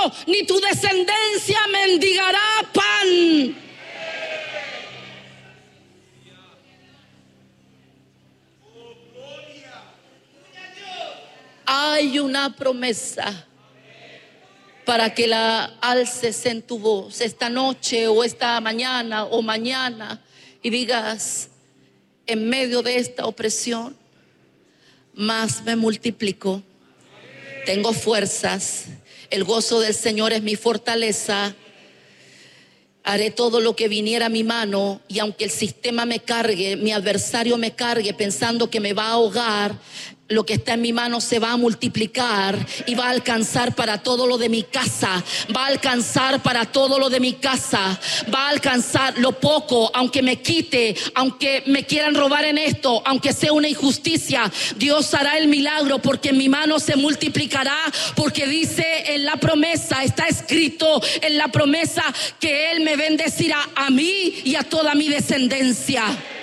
ni tu descendencia mendigará pan. Hay una promesa para que la alces en tu voz esta noche o esta mañana o mañana y digas: en medio de esta opresión, más me multiplico, tengo fuerzas, el gozo del Señor es mi fortaleza. Haré todo lo que viniera a mi mano, y aunque el sistema me cargue, mi adversario me cargue pensando que me va a ahogar, lo que está en mi mano se va a multiplicar y va a alcanzar para todo lo de mi casa. Va a alcanzar para todo lo de mi casa. Va a alcanzar lo poco, aunque me quite, aunque me quieran robar en esto, aunque sea una injusticia. Dios hará el milagro, porque en mi mano se multiplicará, porque dice en la promesa, está escrito en la promesa, que Él me bendecirá a mí y a toda mi descendencia.